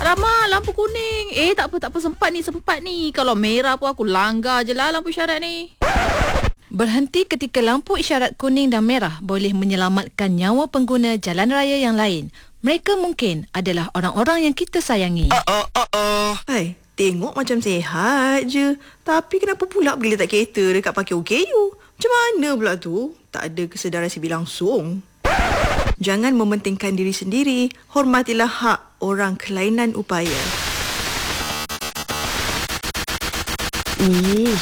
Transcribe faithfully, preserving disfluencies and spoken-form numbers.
Alamak, lampu kuning. Eh, tak apa, tak apa. Sempat ni, sempat ni. Kalau merah pun aku langgar je lah lampu isyarat ni. Berhenti ketika lampu isyarat kuning dan merah boleh menyelamatkan nyawa pengguna jalan raya yang lain. Mereka mungkin adalah orang-orang yang kita sayangi. Uh, uh, uh, uh. Hai, tengok macam sehat je. Tapi kenapa pula pergi letak kereta dekat parking O K U? Macam mana pula tu? Tak ada kesedaran sibik langsung. Jangan mementingkan diri sendiri. Hormatilah hak orang kelainan upaya. Ih,